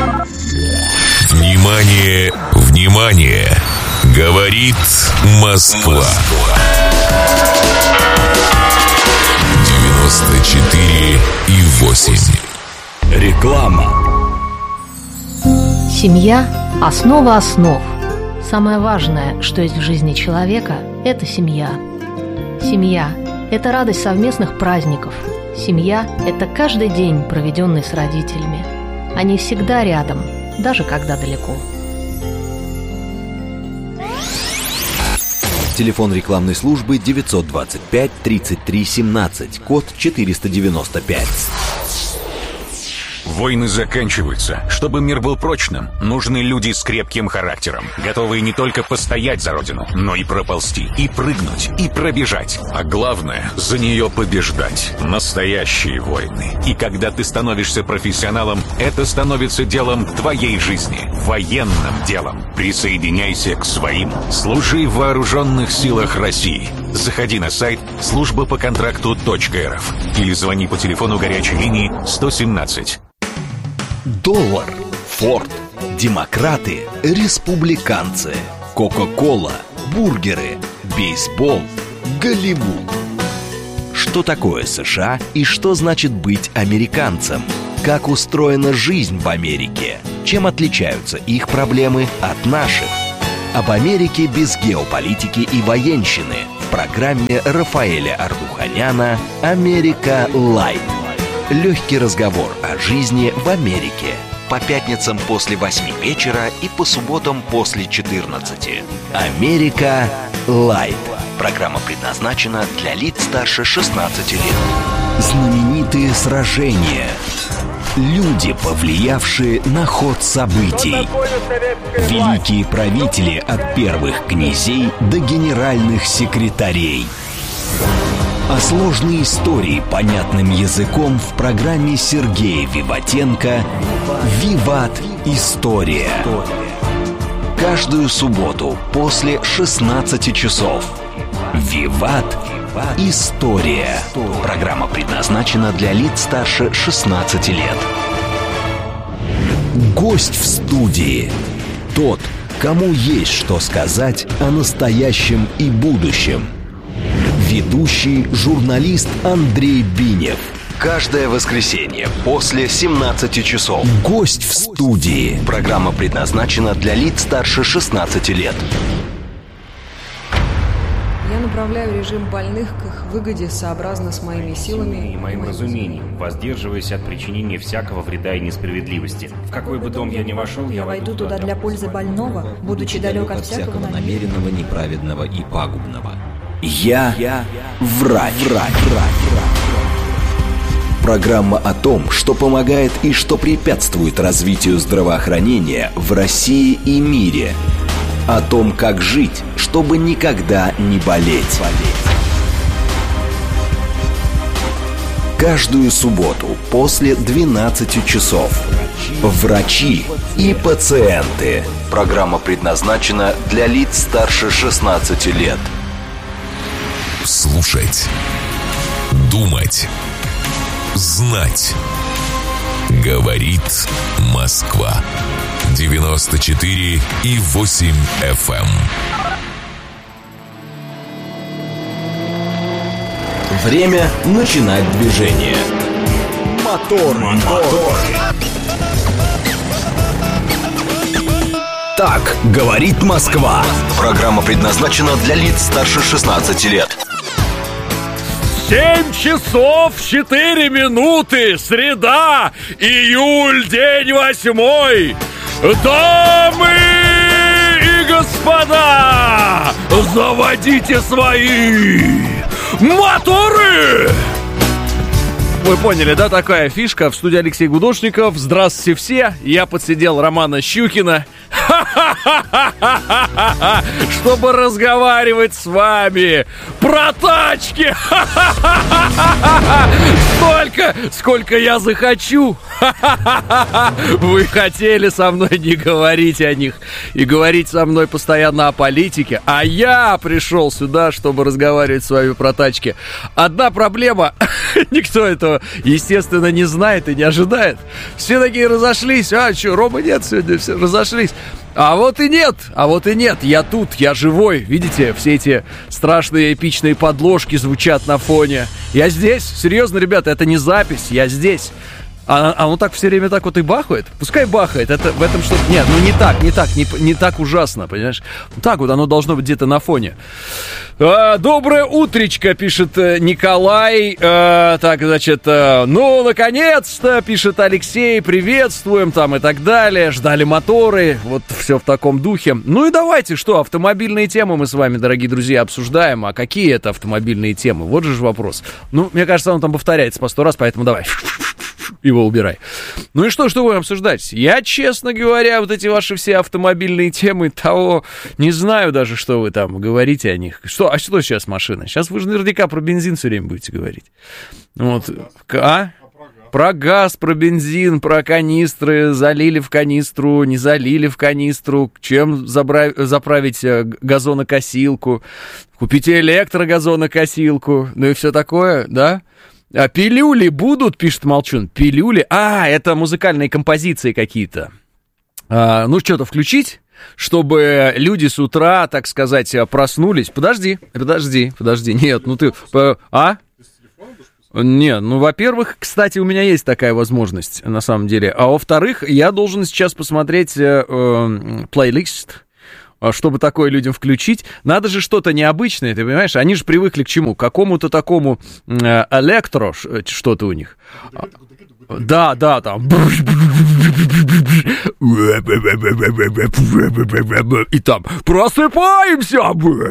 Внимание, внимание! Говорит Москва. 94,8. Реклама. Семья – основа основ. Самое важное, что есть в жизни человека – это семья. Семья – это радость совместных праздников. Семья – это каждый день, проведенный с родителями. Они всегда рядом, даже когда далеко. Телефон рекламной службы 925 33 17, код 495. Войны заканчиваются. Чтобы мир был прочным, нужны люди с крепким характером, готовые не только постоять за родину, но и проползти, и прыгнуть, и пробежать. А главное, за нее побеждать. Настоящие войны. И когда ты становишься профессионалом, это становится делом твоей жизни. Военным делом. Присоединяйся к своим. Служи в вооруженных силах России. Заходи на сайт службапоконтракту.рф или звони по телефону горячей линии 117. Доллар, Форд, демократы, республиканцы, Кока-кола, бургеры, бейсбол, Голливуд. Что такое США и что значит быть американцем? Как устроена жизнь в Америке? Чем отличаются их проблемы от наших? Об Америке без геополитики и военщины в программе Рафаэля Ардуханяна «Америка Лайт». Легкий разговор о жизни в Америке. По пятницам после 8 вечера и по субботам после 14. «Америка Лайт». Программа предназначена для лиц старше 16 лет. Знаменитые сражения. Люди, повлиявшие на ход событий. Великие правители от первых князей до генеральных секретарей. А сложные истории понятным языком в программе Сергея Виватенко «Виват. История». Каждую субботу после 16 часов. «Виват. История». Программа предназначена для лиц старше 16 лет. Гость в студии. Тот, кому есть что сказать о настоящем и будущем. Ведущий журналист Андрей Бинев. Каждое воскресенье после 17 часов. Гость в студии. Программа предназначена для лиц старше 16 лет. Я направляю режим больных к их выгоде сообразно с моими силами и моим разумением, воздерживаясь от причинения всякого вреда и несправедливости. В какой бы дом я ни вошел, я войду туда для пользы больного, будучи далек от всякого намеренного, неправедного и пагубного. Я врач. Программа о том, что помогает и что препятствует развитию здравоохранения в России и мире. О том, как жить, чтобы никогда не болеть. Каждую субботу после 12 часов. Врачи и пациенты. Программа предназначена для лиц старше 16 лет. Слушать, думать, знать. Говорит Москва. 94,8 FM. Время начинать движение. Мотор. Так говорит Москва. Программа предназначена для лиц старше 16 лет. 7 часов 4 минуты. Среда. Июль. День 8. Дамы и господа, заводите свои моторы! Вы поняли, да, такая фишка. В студии Алексей Гудошников. Здравствуйте все. Я подсидел Романа Щукина, чтобы разговаривать с вами про тачки. столько, сколько я захочу. Вы хотели со мной не говорить о них и говорить со мной постоянно о политике, а я пришел сюда, чтобы разговаривать с вами про тачки. Одна проблема, никто этого, естественно, не знает и не ожидает. Все такие разошлись, а что, Рома нет сегодня, все разошлись. А вот и нет, я тут, я живой. Видите, все эти страшные эпичные подложки звучат на фоне. Я здесь, серьезно, ребята, это не запись, я здесь. А он так все время так вот и бахает. Пускай бахает, это в этом что-то... Нет, ну не так ужасно, понимаешь? Так вот оно должно быть где-то на фоне. Доброе утречко, пишет Николай. Так, значит, ну, наконец-то, пишет Алексей, приветствуем, там и так далее. Ждали моторы, вот все в таком духе. Ну и давайте, что, автомобильные темы мы с вами, дорогие друзья, обсуждаем. А какие это автомобильные темы? Вот же вопрос. Ну, мне кажется, он там повторяется по 100 раз, поэтому давай... Его убирай. Ну и что будем обсуждать? Я, честно говоря, вот эти ваши все автомобильные темы, того не знаю даже, что вы там говорите о них. А что сейчас машина? Сейчас вы же наверняка про бензин все время будете говорить. Вот. Про газ, про бензин, про канистры, залили в канистру, не залили в канистру, чем заправить газонокосилку, купите электрогазонокосилку, ну и все такое, да? А пилюли будут, пишет Молчун. Пилюли? Это музыкальные композиции какие-то. Ну, что-то включить, чтобы люди с утра, так сказать, проснулись. Подожди. Нет, ну ты... Нет, ну, во-первых, кстати, у меня есть такая возможность, на самом деле. А во-вторых, я должен сейчас посмотреть плейлист. Чтобы такое людям включить, надо же что-то необычное, ты понимаешь? Они же привыкли к чему? К какому-то такому электро, что-то у них. Да, там. И там просыпаемся.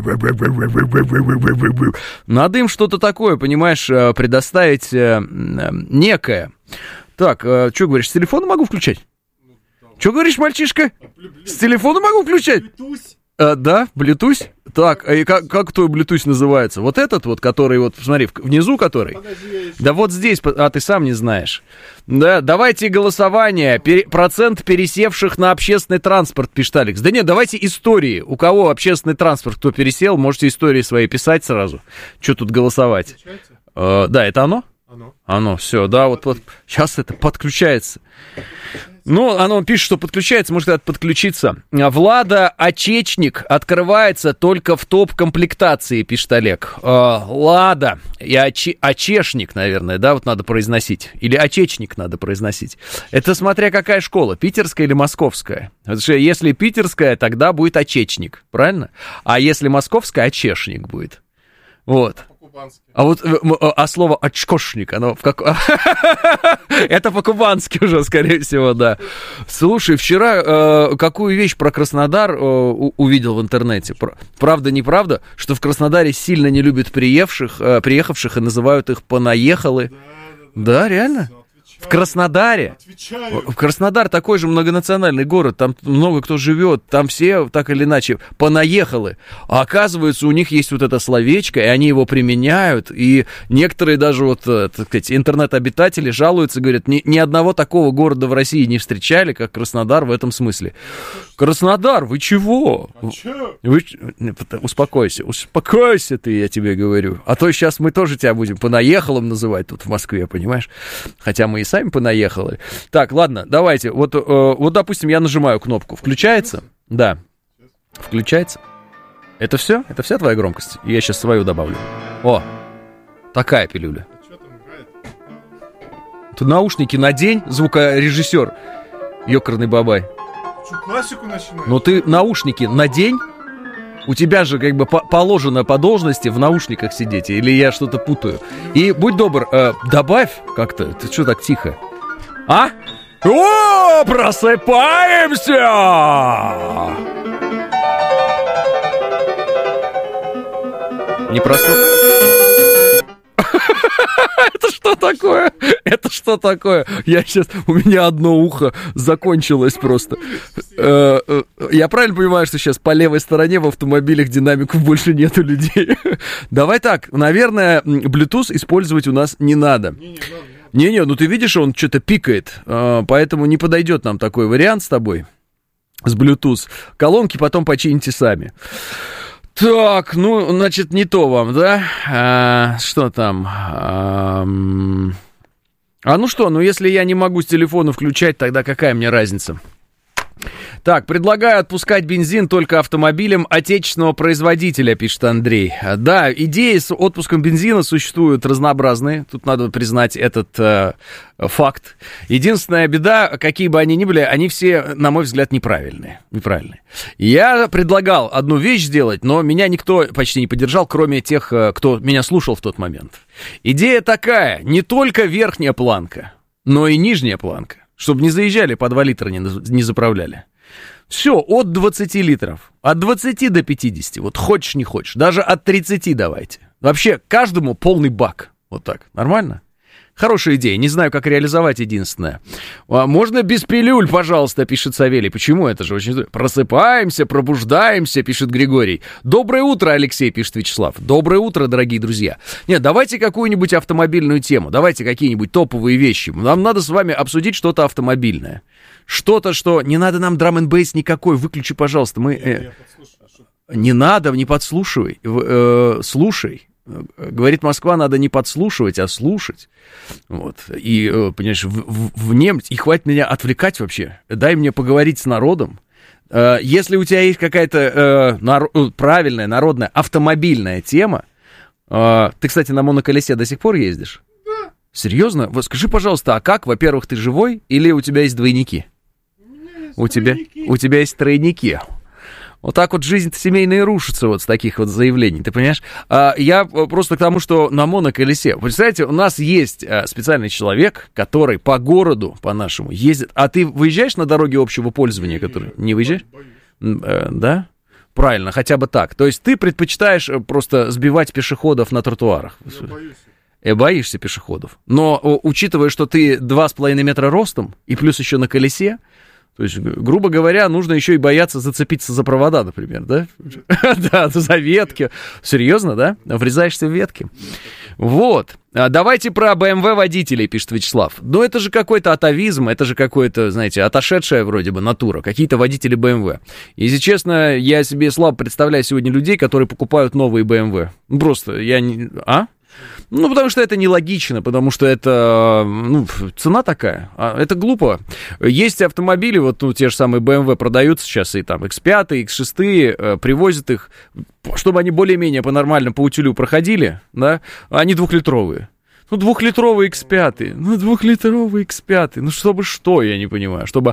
Надо им что-то такое, понимаешь, предоставить некое. Так, что говоришь, с телефона могу включать? Что говоришь, мальчишка? С телефона могу включать? Да, Bluetooth. Так, и как твой Bluetooth называется? Вот этот вот, который вот, смотри, внизу который? Да вот здесь, ты сам не знаешь. Да, давайте голосование. Процент пересевших на общественный транспорт, пишет Алекс. Да нет, давайте истории. У кого общественный транспорт, кто пересел, можете истории свои писать сразу. Что тут голосовать? Да, это оно? Оно, все, да, вот сейчас это подключается. Ну, оно пишет, что подключается, может это подключиться. Влада Очечник открывается только в топ-комплектации, пишет Олег. Лада и Очешник, наверное, да, вот надо произносить. Или Очечник надо произносить. Это смотря какая школа, питерская или московская. Потому что если питерская, тогда будет Очечник, правильно? А если московская, Очешник будет. Вот. А вот слово «очкошник», оно это по-кубански уже, скорее всего, да. Слушай, вчера какую вещь про Краснодар увидел в интернете? Правда, неправда, что в Краснодаре сильно не любят приехавших и называют их «понаехалы». Да, реально? В Краснодаре. В Краснодар такой же многонациональный город, там много кто живет, там все так или иначе понаехали. А оказывается, у них есть вот это словечко, и они его применяют, и некоторые даже вот, так сказать, интернет-обитатели жалуются, говорят, ни одного такого города в России не встречали, как Краснодар в этом смысле. Краснодар, вы чего? Успокойся ты, я тебе говорю. А то сейчас мы тоже тебя будем понаехалом называть тут в Москве, понимаешь? Хотя мы и сами понаехали. Так, ладно, давайте. Вот, допустим, я нажимаю кнопку. Включается? Да. Включается? Это все? Это вся твоя громкость? Я сейчас свою добавлю. О, такая пилюля. Тут наушники надень, звукорежиссер. Ёкарный бабай. Что, классику начинаешь? Ну ты наушники надень. У тебя же как бы положено по должности в наушниках сидеть, или я что-то путаю. И будь добр, добавь как-то. Ты что так тихо? А? О, просыпаемся! Не проснулся. Это что такое? Это что такое? У меня одно ухо закончилось просто. Я правильно понимаю, что сейчас по левой стороне в автомобилях динамиков больше нету людей? Давай так, наверное, Bluetooth использовать у нас не надо. Не-не, ну ты видишь, он что-то пикает, поэтому не подойдет нам такой вариант с тобой, с Bluetooth. Колонки потом почините сами. Так, ну, значит, не то вам, да? Что там? Ну что, ну если я не могу с телефона включать, тогда какая мне разница? Так, предлагаю отпускать бензин только автомобилям отечественного производителя, пишет Андрей. Да, идеи с отпуском бензина существуют разнообразные. Тут надо признать этот факт. Единственная беда, какие бы они ни были, они все, на мой взгляд, неправильные. Я предлагал одну вещь сделать, но меня никто почти не поддержал, кроме тех, кто меня слушал в тот момент. Идея такая: не только верхняя планка, но и нижняя планка. Чтобы не заезжали, по 2 литра не заправляли. Все, от 20 литров. От 20 до 50. Вот хочешь, не хочешь. Даже от 30 давайте. Вообще, каждому полный бак. Вот так. Нормально? Хорошая идея. Не знаю, как реализовать, единственное. Можно без пилюль, пожалуйста, пишет Савелий. Почему? Это же очень... Просыпаемся, пробуждаемся, пишет Григорий. Доброе утро, Алексей, пишет Вячеслав. Доброе утро, дорогие друзья. Нет, давайте какую-нибудь автомобильную тему. Давайте какие-нибудь топовые вещи. Нам надо с вами обсудить что-то автомобильное. Что-то, что... Не надо нам драм-н-бейс никакой. Выключи, пожалуйста. Не надо, не подслушивай. Слушай. Говорит Москва, надо не подслушивать, а слушать. Вот. И, понимаешь, внемлить. И хватит меня отвлекать вообще. Дай мне поговорить с народом. Если у тебя есть какая-то правильная, народная, автомобильная тема... Ты, кстати, на моноколесе до сих пор ездишь? Да. Серьезно? Вот скажи, пожалуйста, а как? Во-первых, ты живой или у тебя есть двойники? У тебя есть тройники. Вот так вот жизнь-то семейная рушится вот с таких вот заявлений, ты понимаешь? Я просто к тому, что на моноколесе, представляете, у нас есть специальный человек, который по городу, по нашему, ездит. А ты выезжаешь на дороге общего пользования, который... Не выезжаешь? Да? Правильно, хотя бы так. То есть ты предпочитаешь просто сбивать пешеходов на тротуарах? Я боюсь. Боишься пешеходов. Но учитывая, что ты 2,5 метра ростом и плюс еще на колесе, то есть, грубо говоря, нужно еще и бояться зацепиться за провода, например, да? Да, за ветки. Серьезно, да? Врезаешься в ветки. Вот. Давайте про BMW водителей, пишет Вячеслав. Ну, это же какой-то атовизм, это же какой-то, знаете, отошедшая вроде бы натура. Какие-то водители BMW. Если честно, я себе слабо представляю сегодня людей, которые покупают новые BMW. Просто я не... Ну, потому что это нелогично, потому что это, цена такая, это глупо. Есть автомобили, вот, те же самые BMW продаются сейчас, и там X5, X6, привозят их, чтобы они более-менее по-нормальному по утюлю проходили, да, они 2-литровые. 2-литровый X5, 2-литровый X5, чтобы что, я не понимаю, чтобы...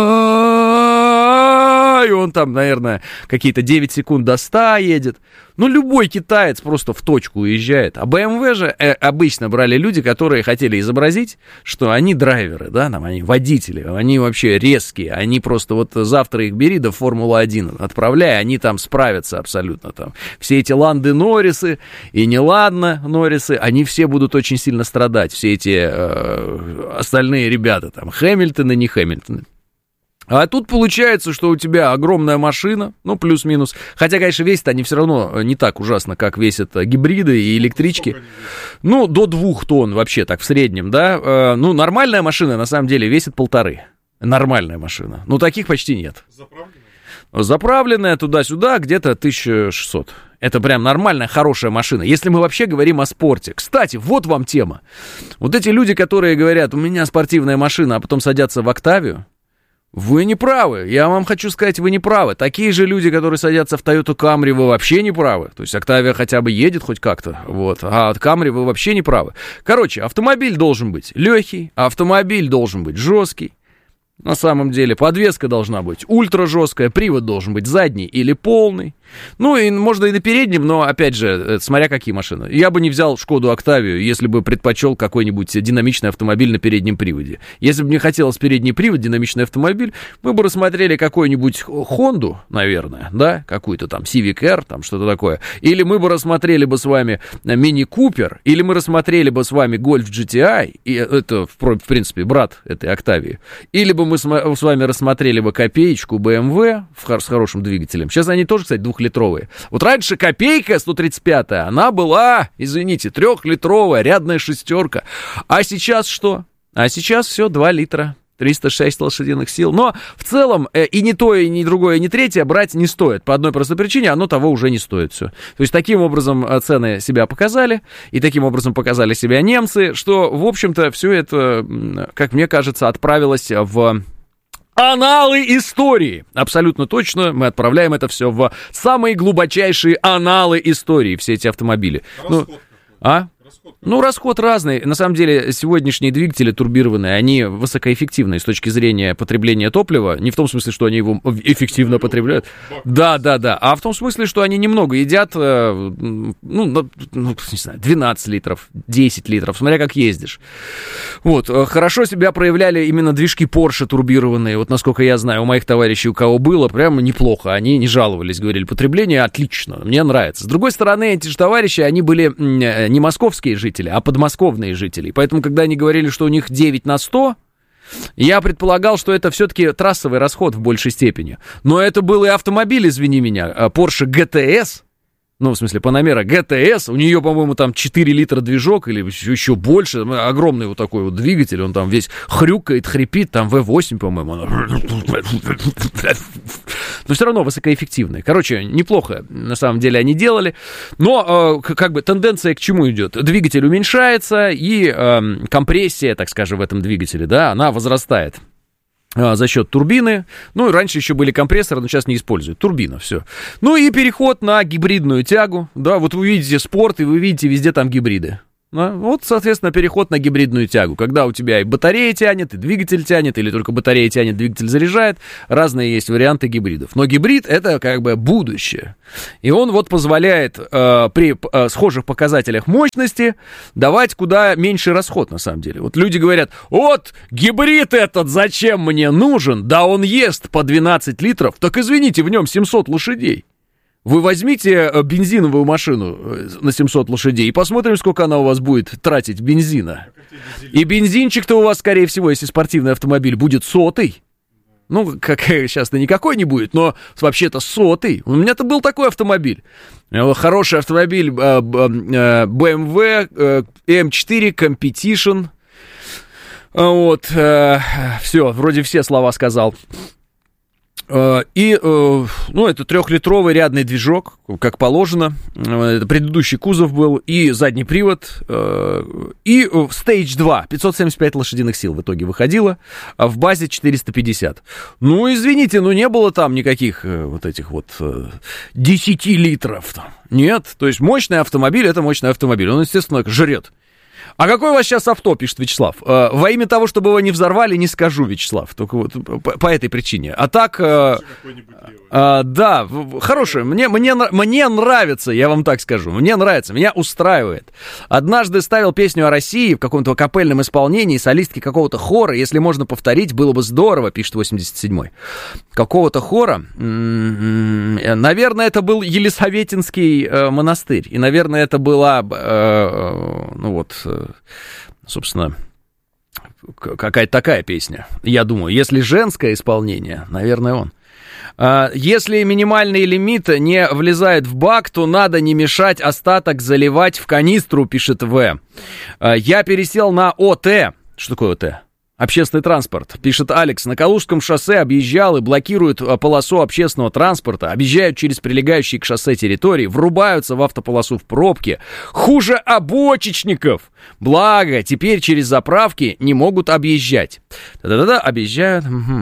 И он там, наверное, какие-то 9 секунд до 100 едет. Любой китаец просто в точку уезжает. А BMW же обычно брали люди, которые хотели изобразить, что они драйверы, да, они водители, они вообще резкие, они просто вот завтра их бери, да в Формулу-1 отправляй, они там справятся абсолютно там. Все эти Ланды Норрисы и не Ладно Норрисы, они все будут очень сильно страдать, все эти остальные ребята, там, Хэмилтоны, не Хэмилтоны. А тут получается, что у тебя огромная машина, плюс-минус. Хотя, конечно, весят они все равно не так ужасно, как весят гибриды и электрички. До 2 тонн вообще так в среднем, да. Нормальная машина, на самом деле, весит 1,5. Нормальная машина. Таких почти нет. Заправленная туда-сюда где-то 1600. Это прям нормальная, хорошая машина. Если мы вообще говорим о спорте. Кстати, вот вам тема. Вот эти люди, которые говорят, у меня спортивная машина, а потом садятся в Октавию. Вы не правы, я вам хочу сказать, вы не правы. Такие же люди, которые садятся в Toyota Camry, вы вообще не правы. То есть Octavia хотя бы едет хоть как-то, вот. А от Camry вы вообще не правы. Короче, автомобиль должен быть легкий, автомобиль должен быть жесткий. На самом деле, подвеска должна быть ультра жесткая, привод должен быть задний или полный. И можно и на переднем, но, опять же, смотря какие машины. Я бы не взял Шкоду Октавию, если бы предпочел какой-нибудь динамичный автомобиль на переднем приводе. Если бы мне хотелось передний привод, динамичный автомобиль, мы бы рассмотрели какую-нибудь Хонду, наверное, да, какую-то там Civic R, там что-то такое. Или мы бы рассмотрели бы с вами Мини Купер, или мы рассмотрели бы с вами Golf GTI, и это, в принципе, брат этой Октавии. Или бы мы с вами рассмотрели бы копеечку BMW с хорошим двигателем. Сейчас они тоже, кстати, 2 двухлитровые. Вот раньше Копейка 135-я, она была, извините, 3-литровая, рядная шестерка. А сейчас что? А сейчас все 2 литра. 306 лошадиных сил. Но в целом и не то, и не другое, и не третье брать не стоит. По одной простой причине, оно того уже не стоит все. То есть таким образом цены себя показали, и таким образом показали себя немцы, что, в общем-то, все это, как мне кажется, отправилось в аналы истории. Абсолютно точно, мы отправляем это все в самые глубочайшие аналы истории, все эти автомобили. Расход разный. На самом деле, сегодняшние двигатели турбированные, они высокоэффективные с точки зрения потребления топлива. Не в том смысле, что они его эффективно потребляют. Да. А в том смысле, что они немного едят, не знаю, 12 литров, 10 литров, смотря как ездишь. Вот. Хорошо себя проявляли именно движки Porsche турбированные. Вот, насколько я знаю, у моих товарищей, у кого было, прямо неплохо. Они не жаловались, говорили, потребление отлично, мне нравится. С другой стороны, эти же товарищи, они были не московские жители, а подмосковные жители. Поэтому, когда они говорили, что у них 9/100, я предполагал, что это все-таки трассовый расход в большей степени. Но это был и автомобиль, извини меня, Porsche GTS, ну, в смысле, Panamera GTS, у нее, по-моему, там 4 литра движок или еще больше, огромный вот такой вот двигатель, он там весь хрюкает, хрипит, там V8, по-моему, но все равно высокоэффективный. Короче, неплохо, на самом деле, они делали, но, как бы, тенденция к чему идет? Двигатель уменьшается, и компрессия, так скажем, в этом двигателе, да, она возрастает за счет турбины. Ну, раньше еще были компрессоры, но сейчас не используют. Турбина, все. Ну, и переход на гибридную тягу. Да, вот вы видите спорт, и вы видите везде там гибриды. Да? Вот, соответственно, переход на гибридную тягу. Когда у тебя и батарея тянет, и двигатель тянет, или только батарея тянет, двигатель заряжает. Разные есть варианты гибридов. Но гибрид — это как бы будущее. И он вот позволяет при схожих показателях мощности давать куда меньший расход, на самом деле. Вот люди говорят, вот гибрид этот зачем мне нужен? Да он ест по 12 литров. Так извините, в нем 700 лошадей. Вы возьмите бензиновую машину на 700 лошадей и посмотрим, сколько она у вас будет тратить бензина. И бензинчик-то у вас, скорее всего, если спортивный автомобиль, будет 100-й. Ну, как сейчас-то никакой не будет, но вообще-то 100-й. У меня-то был такой автомобиль. Хороший автомобиль BMW M4 Competition. Вот, все, вроде все слова сказал. И, это 3-литровый рядный движок, как положено. Это предыдущий кузов был, и задний привод, и Stage 2, 575 лошадиных сил в итоге выходило, а в базе 450. Ну, извините, не было там никаких вот этих вот 10 литров там. Нет, то есть мощный автомобиль — это мощный автомобиль, он, естественно, жрет. А какое у вас сейчас авто, пишет Вячеслав? Во имя того, чтобы его не взорвали, не скажу, Вячеслав. Только вот по этой причине. А так, да, хорошее. Мне нравится, я вам так скажу. Мне нравится, меня устраивает. Однажды ставил песню о России в каком-то капельном исполнении солистки какого-то хора. Если можно повторить, было бы здорово, пишет 87-й. Какого-то хора. Наверное, это был Елисаветинский монастырь. И, наверное, это была, собственно, какая-то такая песня. Я думаю, если женское исполнение, наверное, он. Если минимальный лимит не влезает в бак, то надо не мешать остаток заливать в канистру, пишет В. Я пересел на ОТ. Что такое ОТ? Общественный транспорт, пишет Алекс. На Калужском шоссе объезжал и блокируют полосу общественного транспорта, объезжают через прилегающие к шоссе территории, врубаются в автополосу в пробке. Хуже обочечников. Благо, теперь через заправки не могут объезжать. Да-да-да, объезжают.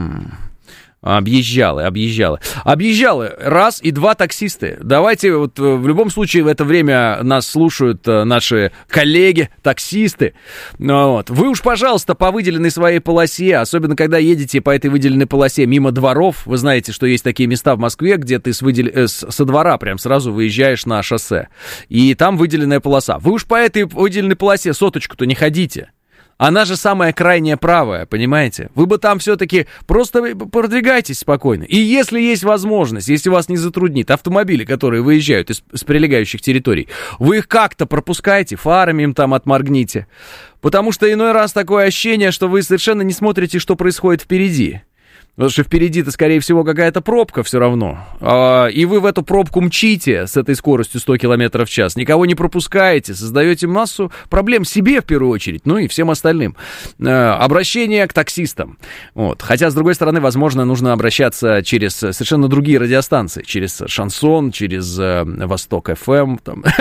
Объезжалы. Раз и два таксисты. Давайте, вот в любом случае в это время нас слушают наши коллеги, таксисты. Вот. Вы уж, пожалуйста, по выделенной своей полосе, особенно когда едете по этой выделенной полосе мимо дворов, вы знаете, что есть такие места в Москве, где ты со двора прям сразу выезжаешь на шоссе, и там выделенная полоса. Вы уж по этой выделенной полосе соточку-то не ходите. Она же самая крайняя правая, понимаете? Вы бы там все-таки просто продвигайтесь спокойно. И если есть возможность, если вас не затруднит автомобили, которые выезжают из прилегающих территорий, вы их как-то пропускайте, фарами им там отморгните. Потому что иной раз такое ощущение, что вы совершенно не смотрите, что происходит впереди. Потому что впереди-то, скорее всего, какая-то пробка все равно. И вы в эту пробку мчите с этой скоростью 100 км в час. Никого не пропускаете, создаете массу проблем себе в первую очередь, ну и всем остальным. Обращение к таксистам. Вот. Хотя, с другой стороны, возможно, нужно обращаться через совершенно другие радиостанции. Через Шансон, через Восток ФМ.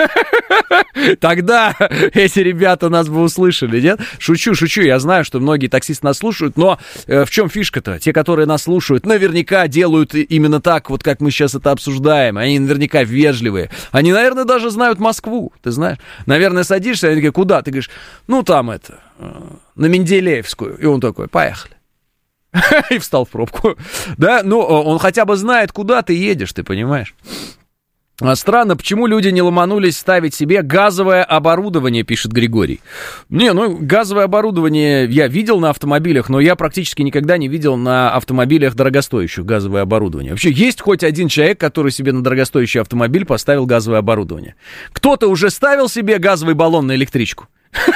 Тогда эти ребята нас бы услышали, нет? Шучу. Я знаю, что многие таксисты нас слушают, но в чем фишка-то? Те, которые нас слушают, наверняка делают именно так, вот как мы сейчас это обсуждаем. Они наверняка вежливые. Они, наверное, даже знают Москву, ты знаешь. Наверное, садишься, они такие, куда? Ты говоришь, ну, там это, на Менделеевскую. И он такой, поехали. И встал в пробку. Да, ну, он хотя бы знает, куда ты едешь, ты понимаешь? Странно, почему люди не ломанулись ставить себе газовое оборудование, пишет Григорий. Газовое оборудование я видел на автомобилях, но я практически никогда не видел на автомобилях дорогостоящих газовое оборудование. Вообще, есть хоть один человек, который себе на дорогостоящий автомобиль поставил газовое оборудование? Кто-то уже ставил себе газовый баллон на электричку?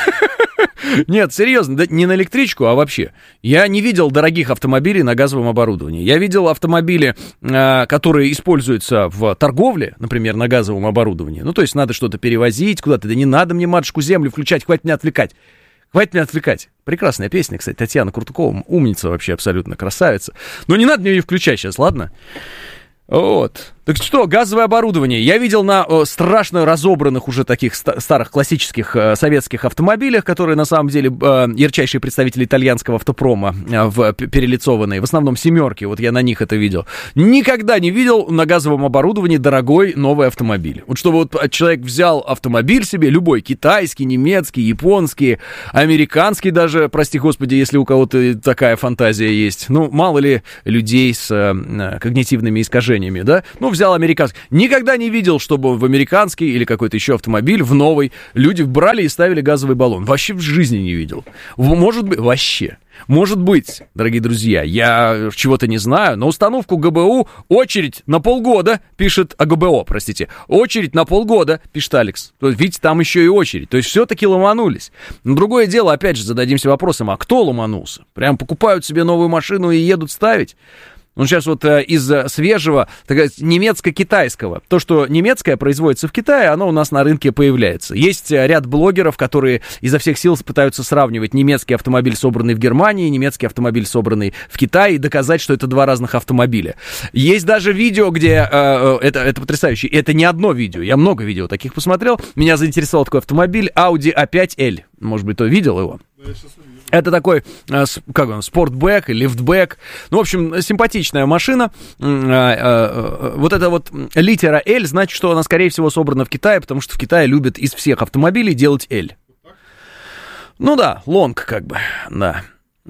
Нет, серьезно, да не на электричку, а вообще. Я не видел дорогих автомобилей на газовом оборудовании. Я видел автомобили, которые используются в торговле, например, на газовом оборудовании. Ну, то есть надо что-то перевозить куда-то. Да не надо мне матушку землю включать, хватит меня отвлекать. Прекрасная песня, кстати, Татьяна Куртукова. Умница вообще, абсолютно красавица. Но не надо мне ее включать сейчас, ладно? Вот. Так что, газовое оборудование. Я видел на страшно разобранных уже таких старых классических советских автомобилях, которые на самом деле ярчайшие представители итальянского автопрома, перелицованные, в основном семерки, вот я на них это видел. Никогда не видел на газовом оборудовании дорогой новый автомобиль. Вот чтобы вот человек взял автомобиль себе, любой, китайский, немецкий, японский, американский даже, прости господи, если у кого-то такая фантазия есть. Ну, мало ли людей с когнитивными искажениями, да? Ну, взял американский. Никогда не видел, чтобы в американский или какой-то еще автомобиль в новый люди брали и ставили газовый баллон. Вообще в жизни не видел. Может быть, вообще. Может быть, дорогие друзья, я чего-то не знаю, на установку ГБУ очередь на полгода, пишет, ГБО, простите, очередь на полгода, пишет Алекс. То есть, видите, там еще и очередь. То есть, все-таки ломанулись. Но другое дело, опять же, зададимся вопросом, а кто ломанулся? Прям покупают себе новую машину и едут ставить? Ну, сейчас вот из свежего, немецко-китайского. То, что немецкое производится в Китае, оно у нас на рынке появляется. Есть ряд блогеров, которые изо всех сил пытаются сравнивать немецкий автомобиль, собранный в Германии, и немецкий автомобиль, собранный в Китае, и доказать, что это два разных автомобиля. Есть даже видео, где... это потрясающе. Это не одно видео. Я много видео таких посмотрел. Меня заинтересовал такой автомобиль Audi A5L. Может быть, кто видел его? Это такой, как он, спортбэк, лифтбэк. Ну, в общем, симпатичная машина. Вот эта вот литера L, значит, что она, скорее всего, собрана в Китае, потому что в Китае любят из всех автомобилей делать L. Ну да, лонг как бы, да.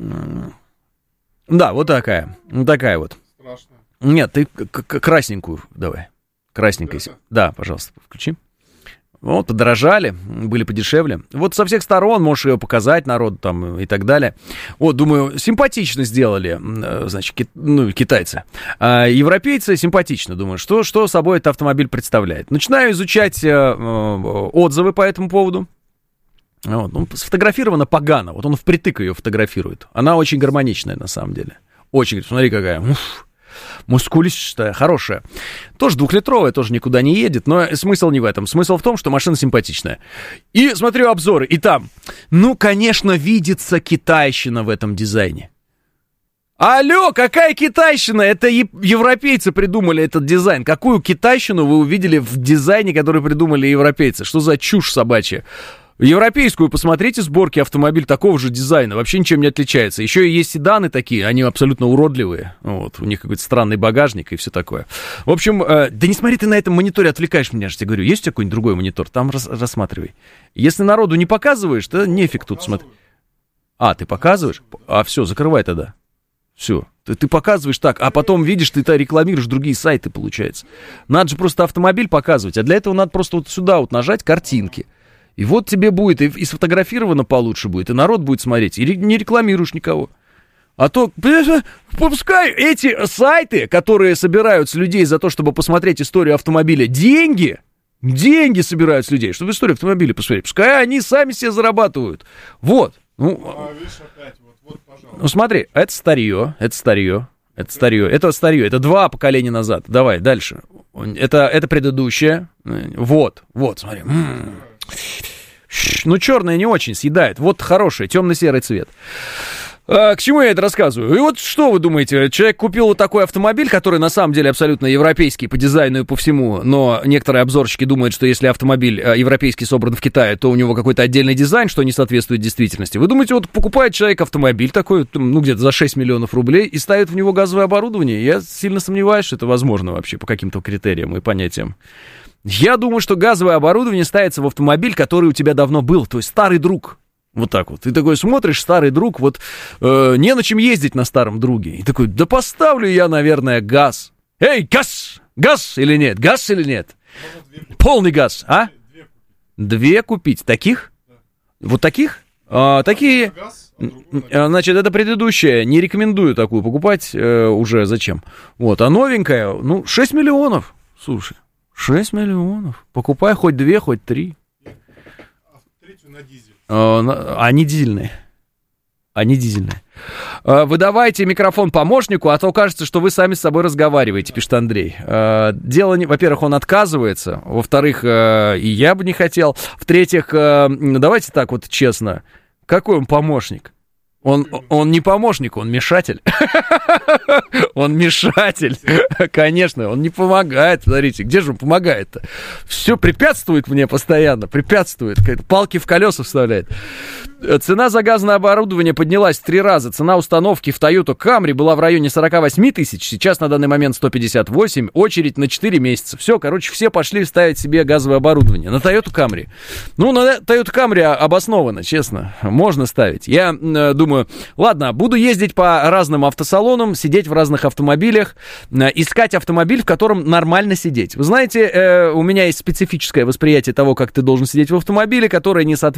Да, вот такая. Вот такая вот. Страшно. Нет, ты красненькую давай. Красненькая. Да, пожалуйста, включи. Вот, подорожали, были подешевле. Вот со всех сторон можешь ее показать народу там и так далее. Вот, думаю, симпатично сделали, значит, китайцы. А европейцы симпатично, думаю, что собой этот автомобиль представляет. Начинаю изучать отзывы по этому поводу. Вот, ну, сфотографировано погано, вот он впритык ее фотографирует. Она очень гармоничная на самом деле. Очень, смотри какая, мускулистая, хорошая. Тоже двухлитровая, тоже никуда не едет, но смысл не в этом. Смысл в том, что машина симпатичная. И смотрю обзоры, и там, ну, конечно, видится китайщина в этом дизайне. Алло, какая китайщина? Это европейцы придумали этот дизайн. Какую китайщину вы увидели в дизайне, который придумали европейцы? Что за чушь собачья? Европейскую посмотрите сборки, автомобиль такого же дизайна, вообще ничем не отличается. Еще и есть седаны такие, они абсолютно уродливые. Вот, у них какой-то странный багажник и все такое. В общем, да не смотри ты на этом мониторе, отвлекаешь меня, я же тебе говорю. Есть у тебя какой-нибудь другой монитор? Там рассматривай. Если народу не показываешь, то нефиг тут смотреть. А, ты показываешь? А, все, закрывай тогда. Все, ты показываешь так, а потом видишь, ты рекламируешь другие сайты, получается. Надо же просто автомобиль показывать, а для этого надо просто вот сюда вот нажать картинки. И вот тебе будет, и сфотографировано получше будет, и народ будет смотреть, и не рекламируешь никого. А то, пускай эти сайты, которые собирают с людей за то, чтобы посмотреть историю автомобиля, деньги собирают с людей, чтобы историю автомобиля посмотреть. Пускай они сами себе зарабатывают. Вот. Ну, видишь, опять, вот, пожалуйста. Ну смотри, это старье. Это старье. Это 2 поколения назад. Давай, дальше. Это предыдущее. Вот, смотри. Ну, черное не очень съедает. Вот хороший, темно-серый цвет. К чему я это рассказываю? И вот что вы думаете? Человек купил вот такой автомобиль, который на самом деле абсолютно европейский по дизайну и по всему, но некоторые обзорщики думают, что если автомобиль европейский собран в Китае, то у него какой-то отдельный дизайн, что не соответствует действительности. Вы думаете, вот покупает человек автомобиль такой, ну, где-то за 6 миллионов рублей и ставит в него газовое оборудование? Я сильно сомневаюсь, что это возможно вообще по каким-то критериям и понятиям. Я думаю, что газовое оборудование ставится в автомобиль, который у тебя давно был, то есть старый друг. Вот так вот. Ты такой смотришь, старый друг, вот не на чем ездить на старом друге. И такой, да поставлю я, наверное, газ. Эй, газ! Газ или нет? Газ или нет? Полный газ, а? 2 купить. Таких? Вот таких? Такие... Значит, это предыдущее. Не рекомендую такую покупать уже. Зачем? Вот. А новенькая, 6 миллионов. Слушай, 6 миллионов. Покупай хоть 2, хоть 3. Третью на дизель. Они дизельные. Вы давайте микрофон помощнику, а то кажется, что вы сами с собой разговариваете, пишет Андрей. Дело не... Во-первых, он отказывается. Во-вторых, и я бы не хотел. В-третьих, давайте так вот честно. Какой он помощник? Он не помощник, он мешатель. Он мешатель. Конечно, он не помогает. Смотрите, где же он помогает-то? Все препятствует мне постоянно. Препятствует. Палки в колеса вставляет. Цена за газовое оборудование поднялась в 3 раза. Цена установки в Toyota Camry была в районе 48 тысяч. Сейчас на данный момент 158. Очередь на 4 месяца. Все, короче, все пошли ставить себе газовое оборудование. На Toyota Camry. Ну, на Toyota Camry обоснованно, честно. Можно ставить. Я думаю, ладно, буду ездить по разным автосалонам, сидеть в разных автомобилях, искать автомобиль, в котором нормально сидеть. Вы знаете, у меня есть специфическое восприятие того, как ты должен сидеть в автомобиле, которое не соответствует